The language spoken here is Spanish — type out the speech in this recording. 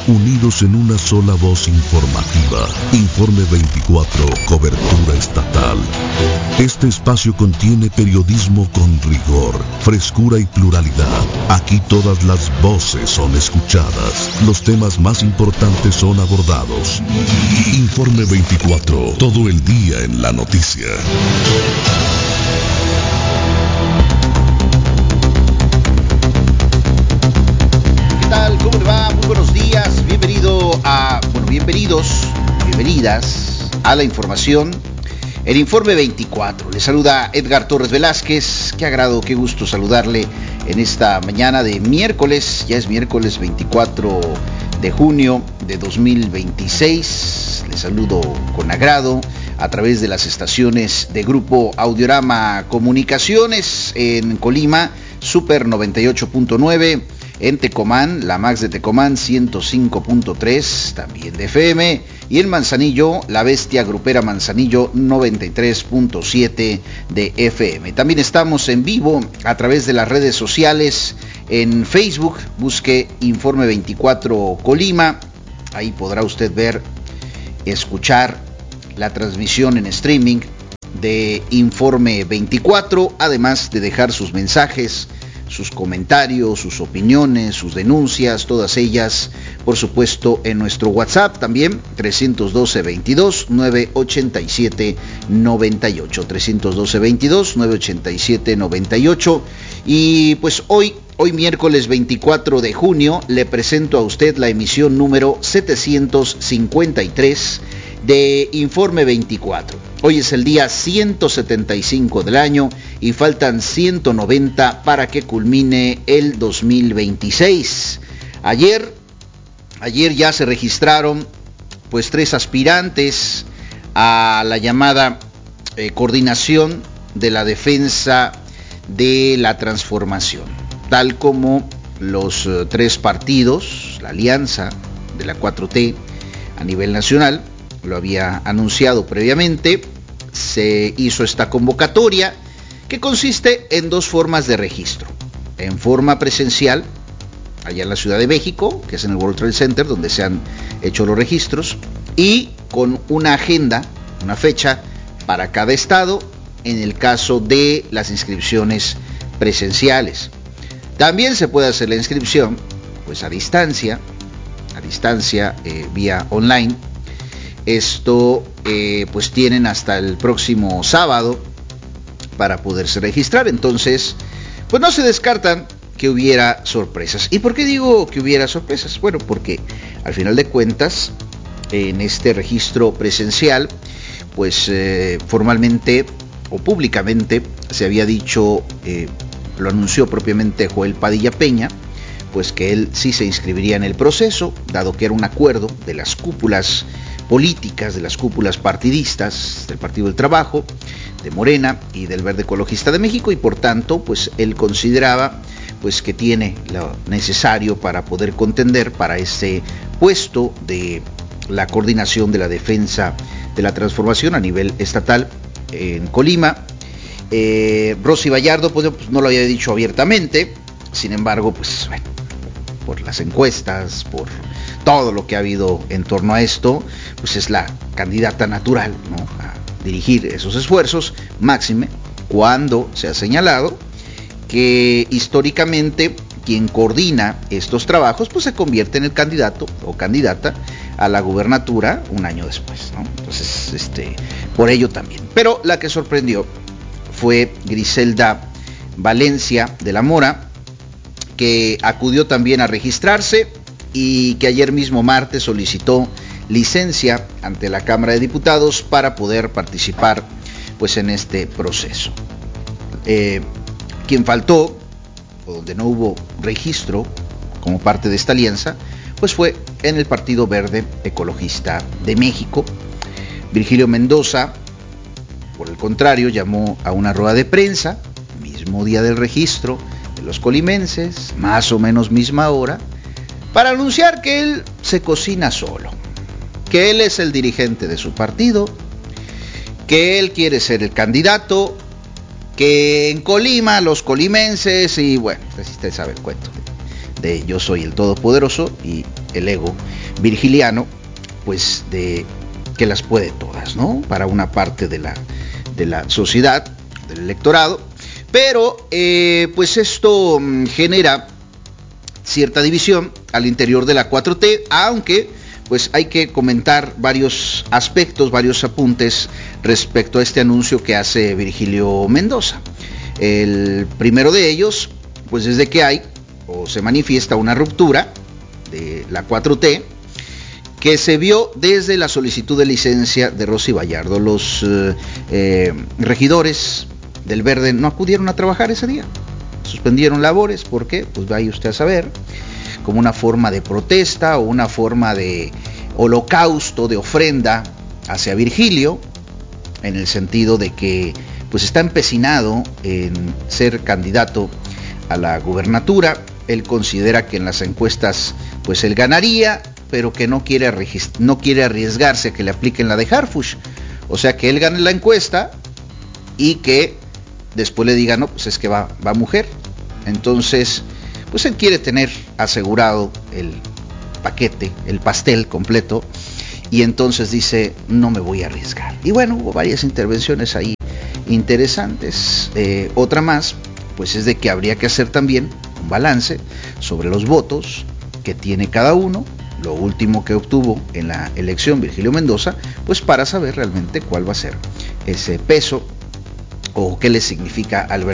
unidos en una sola voz informativa. Informe 24, cobertura estatal. Este espacio contiene periodismo con rigor, frescura y pluralidad. Aquí todas las voces son escuchadas. Los temas más importantes son abordados. Informe 24, todo el día en la noticia. ¿Qué tal? ¿Cómo le va? Muy buenos días. Bienvenidas a la información. El Informe 24. Le saluda Edgar Torres Velázquez. Qué agrado, qué gusto saludarle en esta mañana de miércoles. Ya es miércoles 24 de junio de 2026. Le saludo con agrado a través de las estaciones de Grupo Audiorama Comunicaciones en Colima, Super 98.9. En Tecomán, la Max de Tecomán 105.3, también de FM, y en Manzanillo, la Bestia Grupera Manzanillo 93.7 de FM. También estamos en vivo a través de las redes sociales, en Facebook, busque Informe 24 Colima, ahí podrá usted ver, escuchar la transmisión en streaming de Informe 24, además de dejar sus mensajes, sus comentarios, sus opiniones, sus denuncias, todas ellas, por supuesto, en nuestro WhatsApp también, 312-22-987-98, 312-22-987-98. Y pues hoy miércoles 24 de junio, le presento a usted la emisión número 753 de Informe 24. Hoy es el día 175 del año y faltan 190 para que culmine el 2026. Ayer ya se registraron pues 3 aspirantes a la llamada coordinación de la defensa de la transformación, tal como los 3 partidos, la alianza de la 4T a nivel nacional lo había anunciado previamente. Se hizo esta convocatoria que consiste en 2 formas de registro: en forma presencial allá en la Ciudad de México, que es en el World Trade Center donde se han hecho los registros, y con una agenda, una fecha para cada estado en el caso de las inscripciones presenciales. También se puede hacer la inscripción pues a distancia vía online. Esto pues tienen hasta el próximo sábado para poderse registrar. Entonces pues no se descartan que hubiera sorpresas. ¿Y por qué digo que hubiera sorpresas? Bueno, porque al final de cuentas en este registro presencial pues formalmente o públicamente se había dicho, lo anunció propiamente Joel Padilla Peña, pues que él sí se inscribiría en el proceso, dado que era un acuerdo de las cúpulas políticas, de las cúpulas partidistas del Partido del Trabajo, de Morena y del Verde Ecologista de México, y por tanto pues él consideraba pues que tiene lo necesario para poder contender para ese puesto de la coordinación de la defensa de la transformación a nivel estatal en Colima. Rosy Vallardo pues no lo había dicho abiertamente, sin embargo pues bueno, por las encuestas, por todo lo que ha habido en torno a esto, pues es la candidata natural, ¿no?, a dirigir esos esfuerzos, máxime cuando se ha señalado que históricamente quien coordina estos trabajos pues se convierte en el candidato o candidata a la gubernatura un año después, ¿no? Entonces por ello también. Pero la que sorprendió fue Griselda Valencia de la Mora, que acudió también a registrarse y que ayer mismo martes solicitó licencia ante la Cámara de Diputados para poder participar pues en este proceso. Quien faltó, o donde no hubo registro como parte de esta alianza, pues fue en el Partido Verde Ecologista de México. Virgilio Mendoza, por el contrario, llamó a una rueda de prensa, mismo día del registro de los colimenses, más o menos misma hora, para anunciar que él se cocina solo, que él es el dirigente de su partido, que él quiere ser el candidato, que en Colima los colimenses, y bueno, usted sabe el cuento de yo soy el todopoderoso y el ego virgiliano, pues de que las puede todas, ¿no? Para una parte de la sociedad, del electorado, pero pues esto genera cierta división al interior de la 4T, aunque pues hay que comentar varios aspectos, varios apuntes respecto a este anuncio que hace Virgilio Mendoza. El primero de ellos, pues es de que hay o se manifiesta una ruptura de la 4T que se vio desde la solicitud de licencia de Rosy Vallardo. Los regidores del Verde no acudieron a trabajar ese día, suspendieron labores. ¿Por qué? Pues vaya usted a saber, como una forma de protesta o una forma de holocausto, de ofrenda hacia Virgilio, en el sentido de que pues está empecinado en ser candidato a la gubernatura. Él considera que en las encuestas pues él ganaría, pero que no quiere arriesgarse a que le apliquen la de Harfuch. O sea, que él gane la encuesta y que después le digan, no, pues es que va mujer. Entonces, pues él quiere tener asegurado el paquete, el pastel completo, y entonces dice, no me voy a arriesgar. Y bueno, hubo varias intervenciones ahí interesantes. Otra más, pues es de que habría que hacer también un balance sobre los votos que tiene cada uno, lo último que obtuvo en la elección Virgilio Mendoza, pues para saber realmente cuál va a ser ese peso o qué le significa al